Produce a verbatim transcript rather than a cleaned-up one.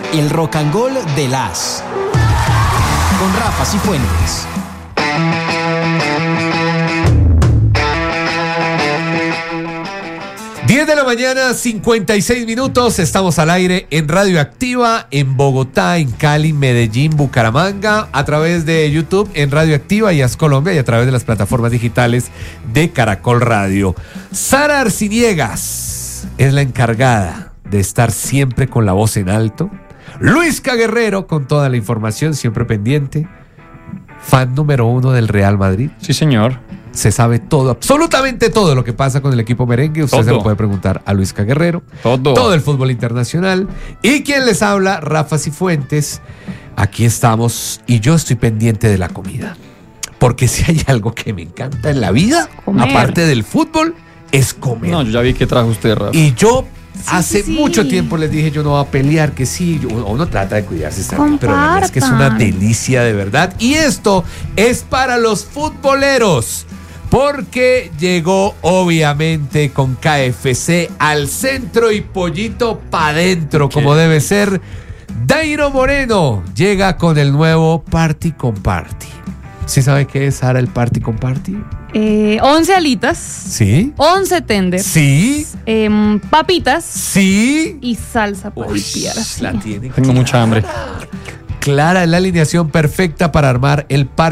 el rock and roll de las. Con Rafa Cifuentes. diez de la mañana, cincuenta y seis minutos. Estamos al aire en Radio Activa, en Bogotá, en Cali, Medellín, Bucaramanga, a través de YouTube en Radio Activa y As Colombia y a través de las plataformas digitales de Caracol Radio. Sara Arciniegas es la encargada de estar siempre con la voz en alto. Luisca Guerrero con toda la información, siempre pendiente. Fan número uno del Real Madrid. Sí, señor. Se sabe todo, absolutamente todo lo que pasa con el equipo merengue. Usted todo. Se lo puede preguntar a Luisca Guerrero. Todo. Todo el fútbol internacional. Y quien les habla, Rafa Cifuentes. Aquí estamos y yo estoy pendiente de la comida. Porque si hay algo que me encanta en la vida, comer. Aparte del fútbol, es comer. No, yo ya vi que trajo usted, Rafa. Y yo sí, hace sí. mucho tiempo les dije, yo no voy a pelear, que sí, yo, uno trata de cuidarse, pero la verdad es que es una delicia de verdad. Y esto es para los futboleros. Porque llegó obviamente con K F C al centro y pollito pa' dentro, como debe ser. Dairo Moreno llega con el nuevo Party con Party. ¿Sí sabe qué es, Sara, el Party con Party? Eh, once alitas. Sí. once tenders. Sí. Eh, papitas. Sí. Y salsa para Uy, limpiar. la tiene Tengo mucha hambre. Clara, es la alineación perfecta para armar el Party